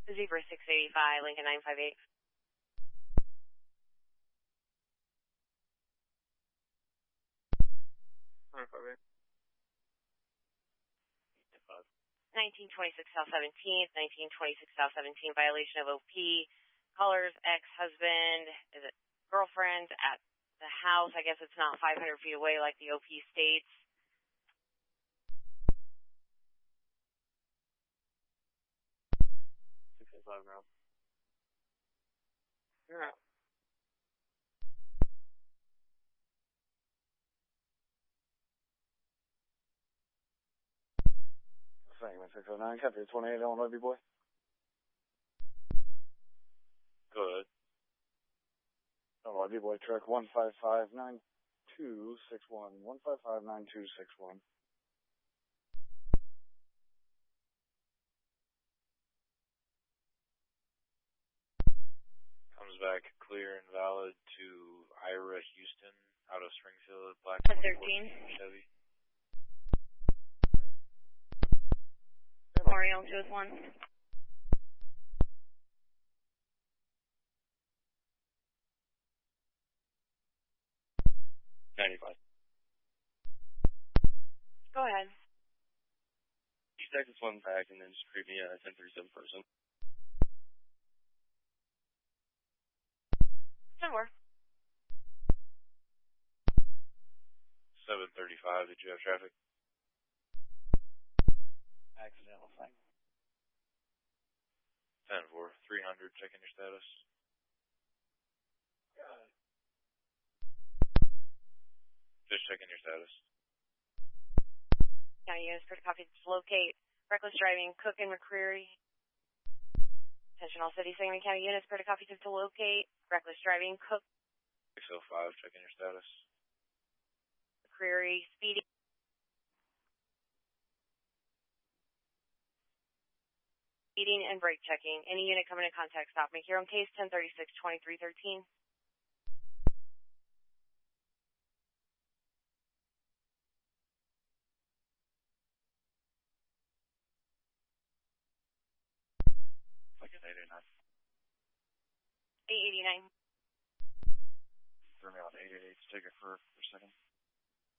Zebra 685, Lincoln 958. Okay. 1926 South 17th, 1926 South 17th, violation of OP. Caller's ex-husband, is it girlfriend at the house? I guess it's not 500 feet away like the OP states. $6.5 now. Yeah. Segment 609, copy 28 Illinois, B-boy. Go ahead. Illinois, B-boy, truck 1559261. 1559261. Comes back clear and valid to Ira Houston out of Springfield, Black 13. Chevy. Oriole 201. 95. Go ahead. East Texas 1 back and then just creep me a 1037 person. 10-4. 735, did you have traffic? Accidental thing. 10-4, 300, checking your status. Just checking your status. County units, first copy to locate reckless driving, Cook and McCreary. Attention all city Sangamon County units, first copy to locate reckless driving, Cook, 605, checking your status. McCreary, speeding. Speeding and brake checking. Any unit coming in contact, stop. Make your own case, 1036-2313. Like an 889. 889. Threw me on 888, take it for a second.